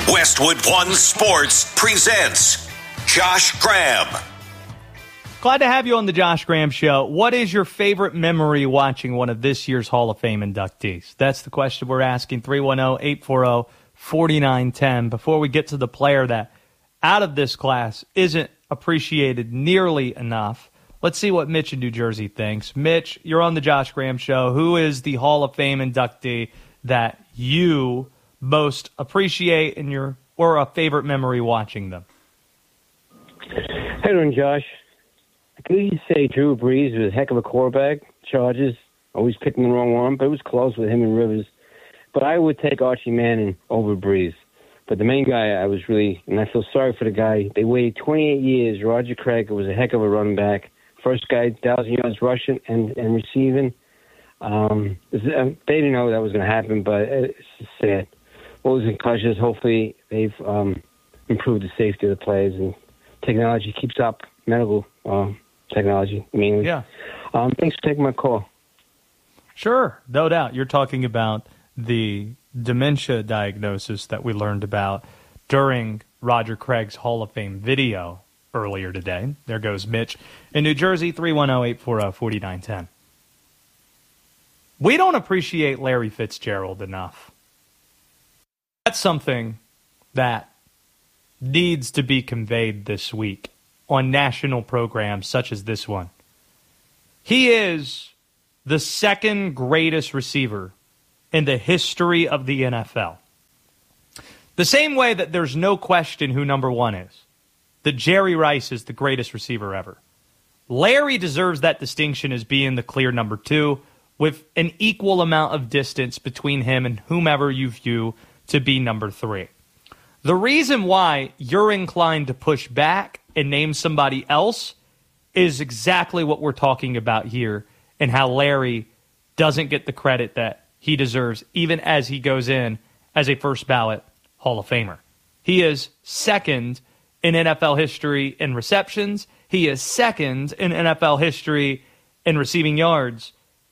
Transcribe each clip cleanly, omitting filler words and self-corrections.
Westwood One Sports presents Josh Graham. Glad to have you on the Josh Graham Show. What is your favorite memory watching one of this year's Hall of Fame inductees? That's the question we're asking. 310-840-4910. Before we get to the player that, out of this class, isn't appreciated nearly enough, let's see what Mitch in New Jersey thinks. Mitch, you're on the Josh Graham Show. Who is the Hall of Fame inductee that you most appreciate or a favorite memory watching them? Hey, doing, Josh. I could easily say Drew Brees was a heck of a quarterback. Chargers, always picking the wrong one, but it was close with him and Rivers. But I would take Archie Manning over Brees. But the main guy, and I feel sorry for the guy. They waited 28 years. Roger Craig was a heck of a running back. First guy, 1,000 yards rushing and receiving. They didn't know that was going to happen, but it's just sad. What was concussions? Hopefully they've improved the safety of the players, and technology keeps up, medical technology mainly. Yeah. Thanks for taking my call. Sure, no doubt. You're talking about the dementia diagnosis that we learned about during Roger Craig's Hall of Fame video earlier today. There goes Mitch in New Jersey, 310-840-4910. We don't appreciate Larry Fitzgerald enough. That's something that needs to be conveyed this week on national programs such as this one. He is the second greatest receiver in the history of the NFL. The same way that there's no question who number one is, that Jerry Rice is the greatest receiver ever. Larry deserves that distinction as being the clear number two, with an equal amount of distance between him and whomever you view to be number three. The reason why you're inclined to push back and name somebody else is exactly what we're talking about here, and how Larry doesn't get the credit that he deserves, even as he goes in as a first ballot Hall of Famer. He is second in NFL history in receptions. He is second in NFL history in receiving yards.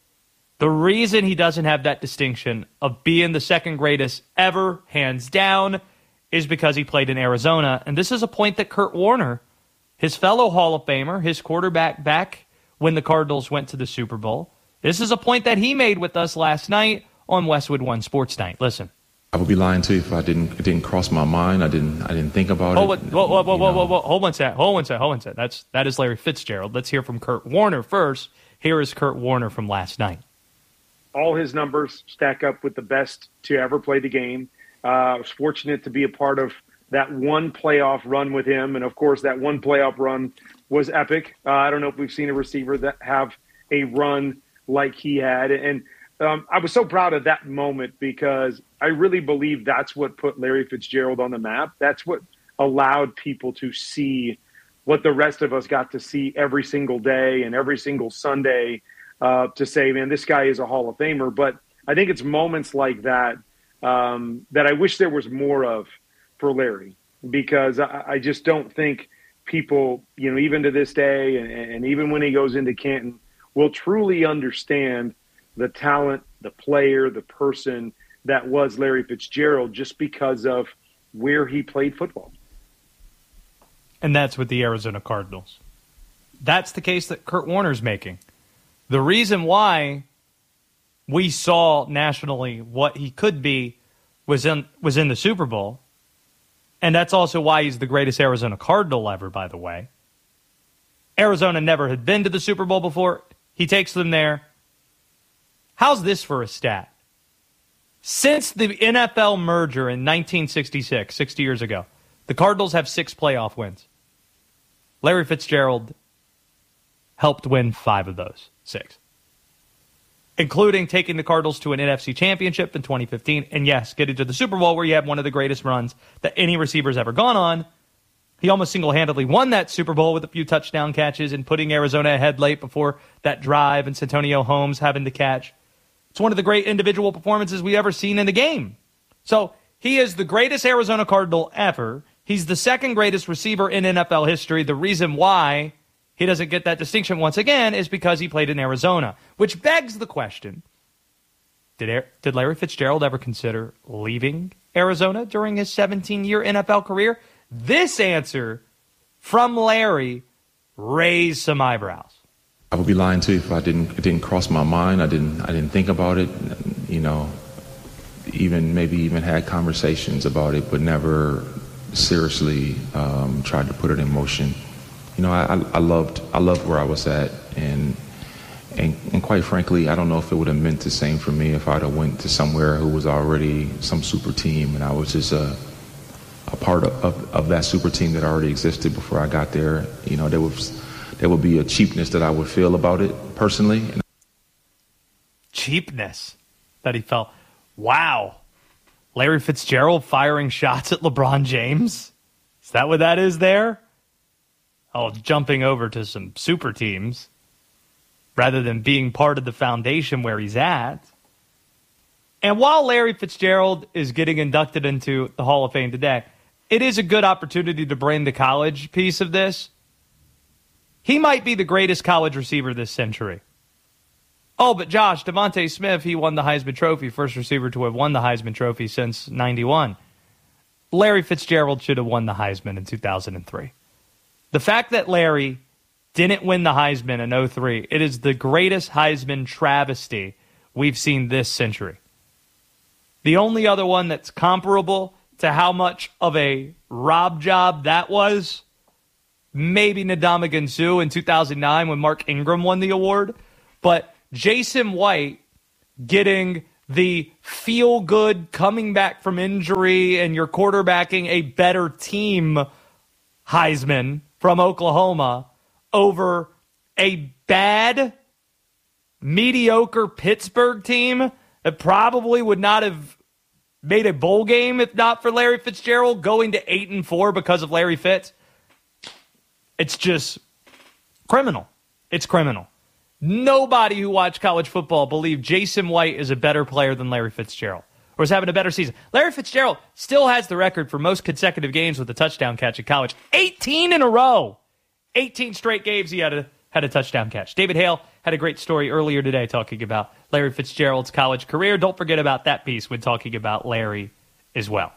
The reason he doesn't have that distinction of being the second greatest ever, hands down, is because he played in Arizona. And this is a point that Kurt Warner, his fellow Hall of Famer, his quarterback back when the Cardinals went to the Super Bowl, this is a point that he made with us last night on Westwood One Sports Night. Listen. I would be lying to you if it didn't cross my mind. I didn't think about it. Hold one sec. That is Larry Fitzgerald. Let's hear from Kurt Warner first. Here is Kurt Warner from last night. All his numbers stack up with the best to ever play the game. I was fortunate to be a part of that one playoff run with him. And, of course, that one playoff run was epic. I don't know if we've seen a receiver that have a run like he had. And I was so proud of that moment because I really believe that's what put Larry Fitzgerald on the map. That's what allowed people to see what the rest of us got to see every single day and every single Sunday, to say, man, this guy is a Hall of Famer. But I think it's moments like that that I wish there was more of for Larry, because I just don't think people, even to this day, and even when he goes into Canton, will truly understand the talent, the player, the person that was Larry Fitzgerald just because of where he played football. And that's with the Arizona Cardinals. That's the case that Kurt Warner's making. The reason why we saw nationally what he could be was in the Super Bowl, and that's also why he's the greatest Arizona Cardinal ever, by the way. Arizona never had been to the Super Bowl before. He takes them there. How's this for a stat? Since the NFL merger in 1966, 60 years ago, the Cardinals have 6 playoff wins. Larry Fitzgerald helped win 5 of those 6, including taking the Cardinals to an NFC championship in 2015. And yes, getting to the Super Bowl where you have one of the greatest runs that any receiver's ever gone on. He almost single-handedly won that Super Bowl with a few touchdown catches and putting Arizona ahead late before that drive and Santonio Holmes having the catch. It's one of the great individual performances we've ever seen in the game. So he is the greatest Arizona Cardinal ever. He's the second greatest receiver in NFL history. The reason why he doesn't get that distinction once again is because he played in Arizona, which begs the question, Did Larry Fitzgerald ever consider leaving Arizona during his 17-year NFL career? This answer from Larry raised some eyebrows. I would be lying to you if it didn't cross my mind. I didn't think about it. You know, even had conversations about it, but never seriously tried to put it in motion. You know, I loved where I was at, and quite frankly, I don't know if it would have meant the same for me if I'd have went to somewhere who was already some super team, and I was just a part of that super team that already existed before I got there. You know, there would be a cheapness that I would feel about it personally. Cheapness that he felt. Wow. Larry Fitzgerald firing shots at LeBron James? Is that what that is there? Oh, jumping over to some super teams rather than being part of the foundation where he's at. And while Larry Fitzgerald is getting inducted into the Hall of Fame today, it is a good opportunity to bring the college piece of this. He might be the greatest college receiver this century. Oh, but Josh, Devontae Smith, he won the Heisman Trophy, first receiver to have won the Heisman Trophy since 91. Larry Fitzgerald should have won the Heisman in 2003. The fact that Larry didn't win the Heisman in 2003, it is the greatest Heisman travesty we've seen this century. The only other one that's comparable to how much of a rob job that was, maybe Ndamukong Suh in 2009 when Mark Ingram won the award. But Jason White getting the feel-good coming back from injury and you're quarterbacking a better team Heisman from Oklahoma over a bad, mediocre Pittsburgh team that probably would not have made a bowl game if not for Larry Fitzgerald, going to 8-4 because of Larry Fitz. It's just criminal. It's criminal. Nobody who watched college football believed Jason White is a better player than Larry Fitzgerald or is having a better season. Larry Fitzgerald still has the record for most consecutive games with a touchdown catch in college. 18 in a row. 18 straight games he had a touchdown catch. David Hale had a great story earlier today talking about Larry Fitzgerald's college career. Don't forget about that piece when talking about Larry as well.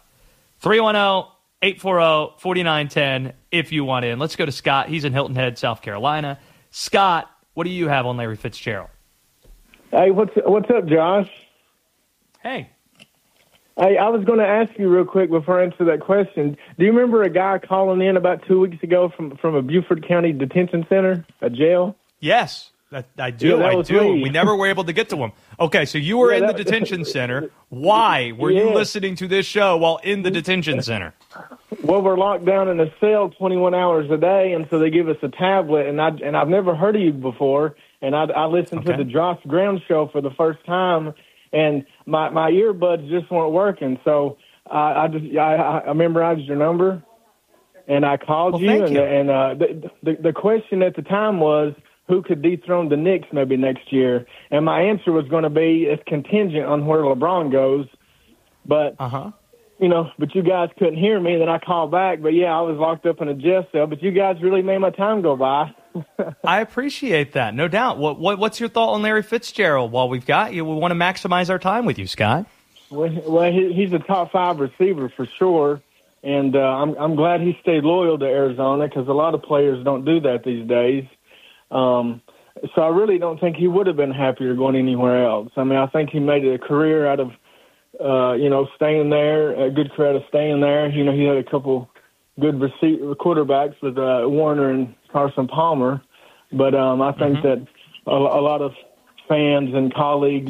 310-840-4910 if you want in. Let's go to Scott. He's in Hilton Head, South Carolina. Scott, what do you have on Larry Fitzgerald? Hey, what's up, Josh? Hey. Hey, I was going to ask you real quick before I answer that question. Do you remember a guy calling in about 2 weeks ago from a Beaufort County detention center, a jail? Yes, I do. Yeah, I do. Me. We never were able to get to him. Okay, so you were in the detention center. Why were you listening to this show while in the detention center? Well, we're locked down in a cell 21 hours a day, and so they give us a tablet, and I've never heard of you before, and I listened to the Josh Graham show for the first time, and my earbuds just weren't working, so I memorized your number, and I called you. The question at the time was, who could dethrone the Knicks maybe next year? And my answer was going to be it's contingent on where LeBron goes. But, but you guys couldn't hear me. Then I called back. But, yeah, I was locked up in a jail cell. But you guys really made my time go by. I appreciate that, no doubt. What's your thought on Larry Fitzgerald? While we've got you, we want to maximize our time with you, Scott. Well, he's a top 5 receiver for sure. And I'm glad he stayed loyal to Arizona because a lot of players don't do that these days. So I really don't think he would have been happier going anywhere else. I mean, I think he made a career out of, staying there, a good career out of staying there. You know, he had a couple good quarterbacks with Warner and Carson Palmer. But I think that a lot of fans and colleagues,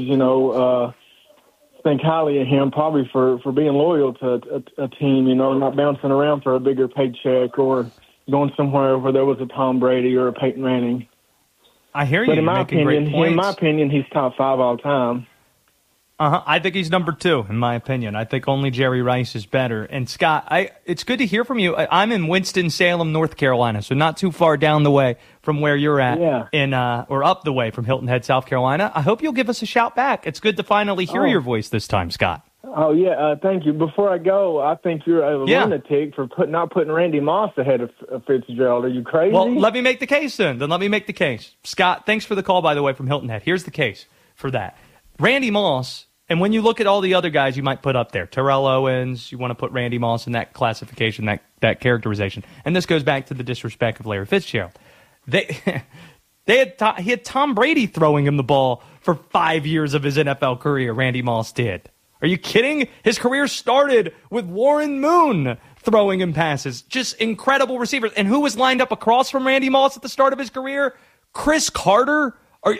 think highly of him probably for being loyal to a team, not bouncing around for a bigger paycheck or going somewhere where there was a Tom Brady or a Peyton Manning. I hear you. But in my opinion, he's top 5 all time. I think he's number 2, in my opinion. I think only Jerry Rice is better. And Scott, it's good to hear from you. I'm in Winston-Salem, North Carolina, so not too far down the way from where you're at, or up the way from Hilton Head, South Carolina. I hope you'll give us a shout back. It's good to finally hear your voice this time, Scott. Oh, yeah, thank you. Before I go, I think you're a lunatic for not putting Randy Moss ahead of Fitzgerald. Are you crazy? Well, let me make the case then. Let me make the case. Scott, thanks for the call, by the way, from Hilton Head. Here's the case for that. Randy Moss And when you look at all the other guys you might put up there, Terrell Owens, you want to put Randy Moss in that classification, that characterization. And this goes back to the disrespect of Larry Fitzgerald. He had Tom Brady throwing him the ball for 5 years of his NFL career, Randy Moss did. Are you kidding? His career started with Warren Moon throwing him passes. Just incredible receivers. And who was lined up across from Randy Moss at the start of his career? Chris Carter?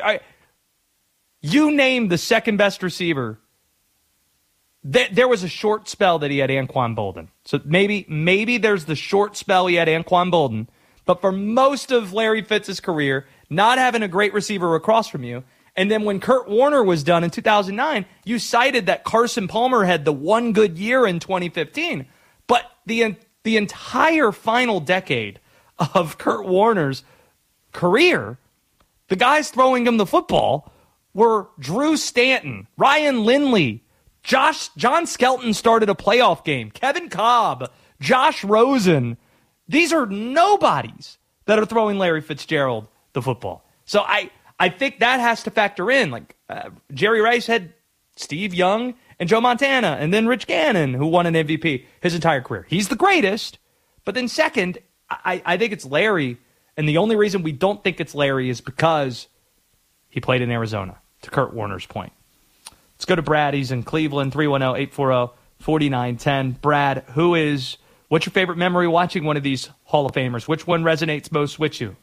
You name the second best receiver. There was a short spell that he had Anquan Boldin. So maybe there's the short spell he had Anquan Boldin. But for most of Larry Fitz's career, not having a great receiver across from you, and then when Kurt Warner was done in 2009, you cited that Carson Palmer had the one good year in 2015. But the entire final decade of Kurt Warner's career, the guys throwing him the football were Drew Stanton, Ryan Lindley, John Skelton started a playoff game, Kevin Cobb, Josh Rosen. These are nobodies that are throwing Larry Fitzgerald the football. So I think that has to factor in. Like Jerry Rice had Steve Young and Joe Montana, and then Rich Gannon, who won an MVP his entire career. He's the greatest. But then second, I think it's Larry, and the only reason we don't think it's Larry is because he played in Arizona, to Kurt Warner's point. Let's go to Brad. He's in Cleveland, 310-840-4910. Brad, what's your favorite memory watching one of these Hall of Famers? Which one resonates most with you?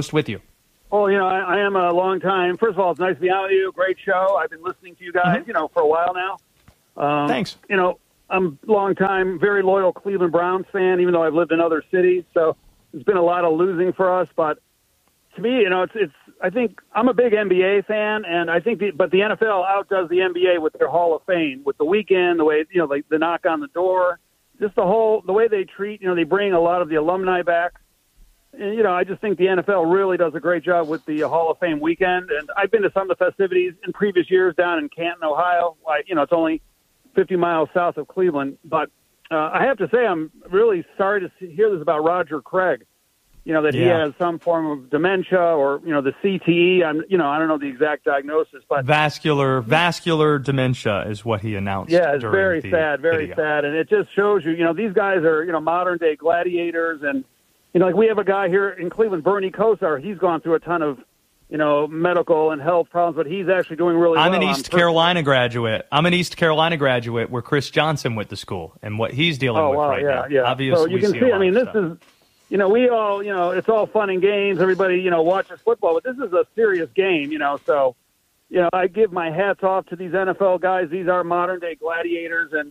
Well, I am a long time. First of all, it's nice to be out with you. Great show. I've been listening to you guys, for a while now. Thanks. I'm a long time, very loyal Cleveland Browns fan, even though I've lived in other cities. So there's been a lot of losing for us. But to me, I think I'm a big NBA fan, and I think but the NFL outdoes the NBA with their Hall of Fame, with the weekend, the way, like the knock on the door, just the way they treat, they bring a lot of the alumni back. And, I just think the NFL really does a great job with the Hall of Fame weekend. And I've been to some of the festivities in previous years down in Canton, Ohio. It's only 50 miles south of Cleveland. But I have to say, I'm really sorry to hear this about Roger Craig, that he has some form of dementia or, the CTE. I don't know the exact diagnosis. But vascular dementia is what he announced. Yeah, it's very sad, very sad. And it just shows you, these guys are, modern-day gladiators. And, like we have a guy here in Cleveland, Bernie Kosar. He's gone through a ton of, medical and health problems, but he's actually doing really well. I'm an East Carolina graduate where Chris Johnson went to school, and what he's dealing with right now. Yeah. Obviously, so you can see, this is, we all, it's all fun and games. Everybody, watches football, but this is a serious game, So, I give my hats off to these NFL guys. These are modern-day gladiators, and,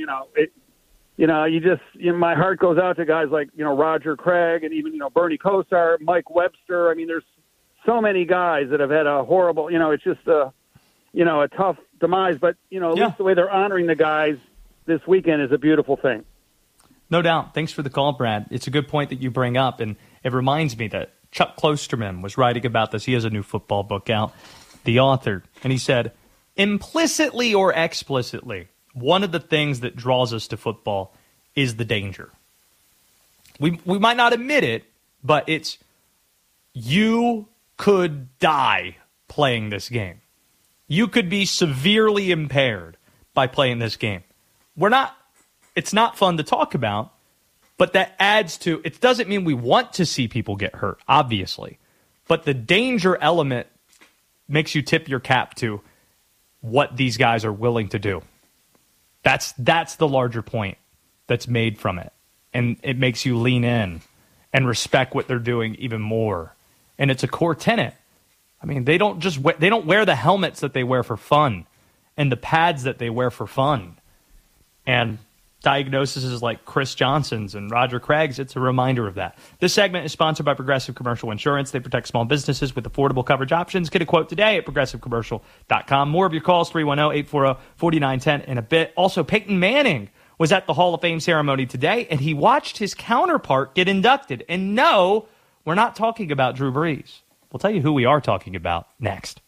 my heart goes out to guys like, Roger Craig and even, Bernie Kosar, Mike Webster. I mean, there's so many guys that have had a horrible, it's just a tough demise. But, at least the way they're honoring the guys this weekend is a beautiful thing. No doubt. Thanks for the call, Brad. It's a good point that you bring up, and it reminds me that Chuck Klosterman was writing about this. He has a new football book out, the author, and he said, implicitly or explicitly, one of the things that draws us to football is the danger. We might not admit it, but it's you could die playing this game. You could be severely impaired by playing this game. It's not fun to talk about, but that adds to, it doesn't mean we want to see people get hurt, obviously, but the danger element makes you tip your cap to what these guys are willing to do. That's the larger point that's made from it. And it makes you lean in and respect what they're doing even more. And it's a core tenet. I mean, they don't wear the helmets that they wear for fun and the pads that they wear for fun. And diagnoses like Chris Johnson's and Roger Craig's, it's a reminder of that. This segment is sponsored by Progressive Commercial Insurance. They protect small businesses with affordable coverage options. Get a quote today at progressivecommercial.com. More of your calls, 310-840-4910 in a bit. Also, Peyton Manning was at the Hall of Fame ceremony today, and he watched his counterpart get inducted. And no, we're not talking about Drew Brees. We'll tell you who we are talking about next.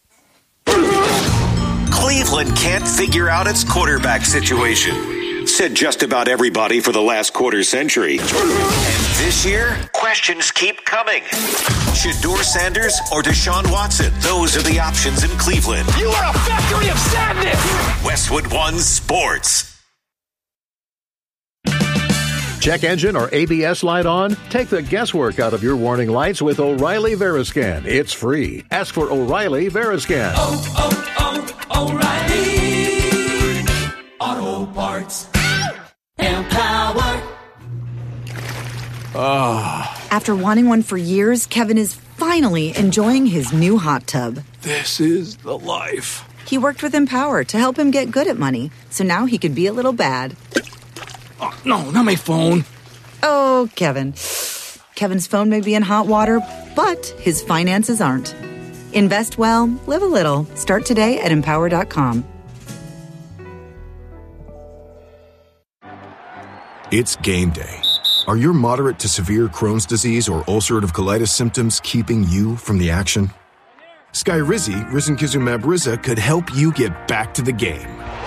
Cleveland can't figure out its quarterback situation. Said just about everybody for the last quarter century. And This year, questions keep coming. Shedeur Sanders or Deshaun Watson? Those are the options in Cleveland. You are a factory of sadness! Westwood One Sports. Check engine or ABS light on? Take the guesswork out of your warning lights with O'Reilly Veriscan. It's free. Ask for O'Reilly Veriscan. O'Reilly Auto Parts. Empower. After wanting one for years, Kevin is finally enjoying his new hot tub. This is the life. He worked with Empower to help him get good at money, so now he can be a little bad. Oh, no, not my phone. Oh, Kevin. Kevin's phone may be in hot water, but his finances aren't. Invest well, live a little. Start today at Empower.com. It's game day. Are your moderate to severe Crohn's disease or ulcerative colitis symptoms keeping you from the action? Skyrizi, risankizumab Riza, could help you get back to the game.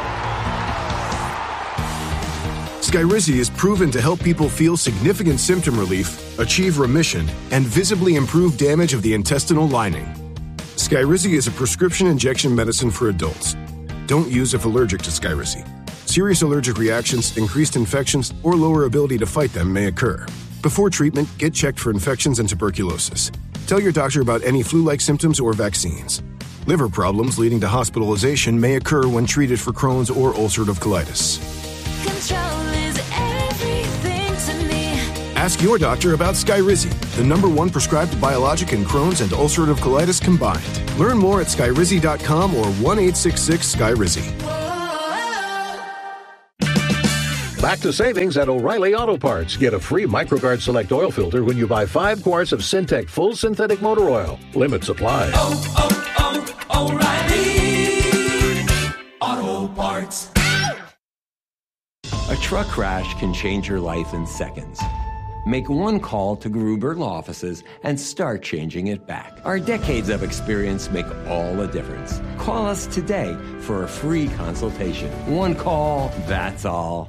Skyrizi is proven to help people feel significant symptom relief, achieve remission, and visibly improve damage of the intestinal lining. Skyrizi is a prescription injection medicine for adults. Don't use if allergic to Skyrizi. Serious allergic reactions, increased infections, or lower ability to fight them may occur. Before treatment, get checked for infections and tuberculosis. Tell your doctor about any flu-like symptoms or vaccines. Liver problems leading to hospitalization may occur when treated for Crohn's or ulcerative colitis. Control is everything to me. Ask your doctor about Skyrizi, the #1 prescribed biologic in Crohn's and ulcerative colitis combined. Learn more at skyrizi.com or 1-866-SKYRIZI. Back to savings at O'Reilly Auto Parts. Get a free MicroGuard Select oil filter when you buy 5 quarts of Syntec Full Synthetic Motor Oil. Limit supply. O'Reilly Auto Parts. A truck crash can change your life in seconds. Make one call to Gruber Law Offices and start changing it back. Our decades of experience make all the difference. Call us today for a free consultation. One call, that's all.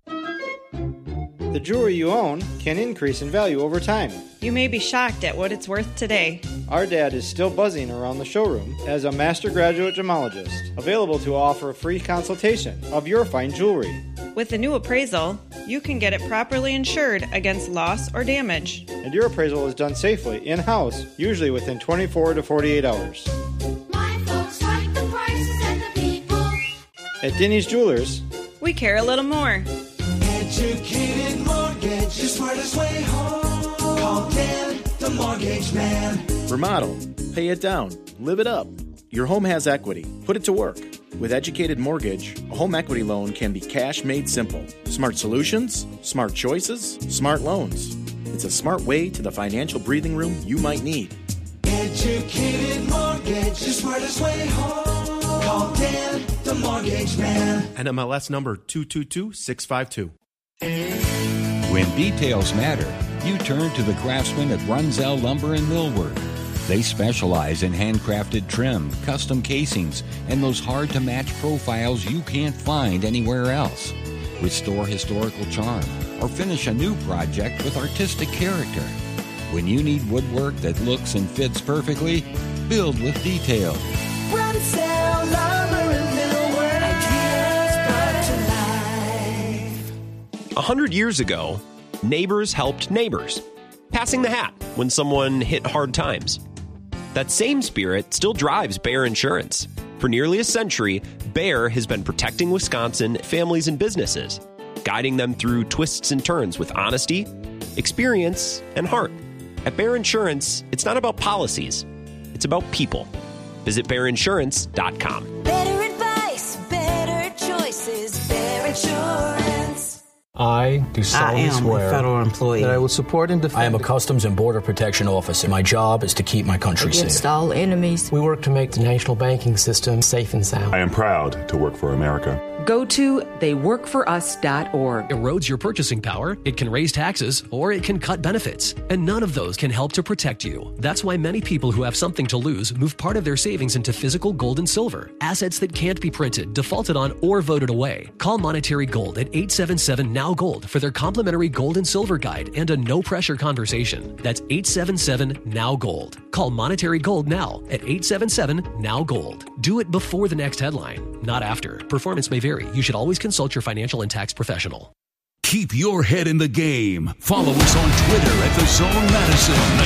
The jewelry you own can increase in value over time. You may be shocked at what it's worth today. Our dad is still buzzing around the showroom as a master graduate gemologist, available to offer a free consultation of your fine jewelry. With the new appraisal, you can get it properly insured against loss or damage. And your appraisal is done safely, in-house, usually within 24 to 48 hours. My folks like the prices and the people. At Denny's Jewelers, we care a little more. Educated mortgage, the smartest way home. Call Dan, the mortgage man. Remodel, pay it down, live it up. Your home has equity. Put it to work. With Educated Mortgage, a home equity loan can be cash made simple. Smart solutions, smart choices, smart loans. It's a smart way to the financial breathing room you might need. Educated mortgage, the smartest way home. Call Dan, the mortgage man. NMLS number 222652. When details matter, you turn to the craftsmen at Brunzell Lumber and Millwork. They specialize in handcrafted trim, custom casings, and those hard-to-match profiles you can't find anywhere else. Restore historical charm or finish a new project with artistic character. When you need woodwork that looks and fits perfectly, build with detail. Brunzell Lumber and Millwork. Ideas brought to life. 100 years ago, neighbors helped neighbors, passing the hat when someone hit hard times. That same spirit still drives Bear Insurance. For nearly a century, Bear has been protecting Wisconsin families and businesses, guiding them through twists and turns with honesty, experience, and heart. At Bear Insurance, it's not about policies, it's about people. Visit BearInsurance.com. Better advice, better choices, Bear Insurance. I do solemnly swear a federal employee that I will support and defend. I am a Customs and Border Protection Officer. My job is to keep my country against safe. all enemies. We work to make the national banking system safe and sound. I am proud to work for America. Go to theyworkforus.org. Erodes your purchasing power, it can raise taxes, or it can cut benefits. And none of those can help to protect you. That's why many people who have something to lose move part of their savings into physical gold and silver, assets that can't be printed, defaulted on, or voted away. Call Monetary Gold at 877-NOW-GOLD for their complimentary gold and silver guide and a no-pressure conversation. That's 877-NOW-GOLD. Call Monetary Gold now at 877-NOW-GOLD. Do it before the next headline, not after. Performance may vary. You should always consult your financial and tax professional. Keep your head in the game. Follow us on Twitter at The Zone Madison.